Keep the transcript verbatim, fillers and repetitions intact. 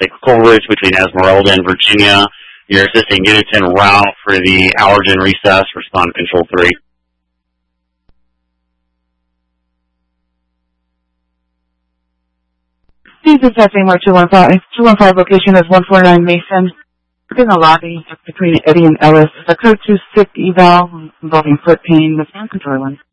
cyclical routes between Esmeralda and Virginia. Your assisting units en route for the Allergen recess. Respond Control three. Please detect AMAR two one five. two one five location is one four nine Mason. In the lobby between Eddie and Ellis. The code two six eval involving foot pain. Respond Control one.